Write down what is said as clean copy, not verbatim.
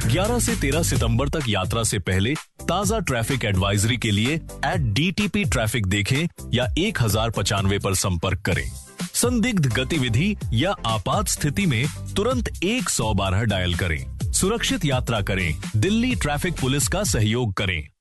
11 से 13 सितंबर तक यात्रा से पहले ताज़ा ट्रैफिक एडवाइजरी के लिए @DTP ट्रैफिक देखें या 1095 पर संपर्क करें। संदिग्ध गतिविधि या आपात स्थिति में तुरंत 112 डायल करें। सुरक्षित यात्रा करें। दिल्ली ट्रैफिक पुलिस का सहयोग करें।